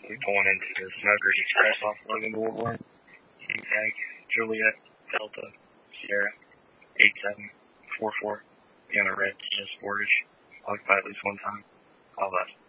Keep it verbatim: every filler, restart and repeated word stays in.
We pulling into the Smokers Express off Logan Boulevard. Tag Juliet Delta Sierra eight seven four four. Be on the red Kia Sportage. Occupied at least one time. All that.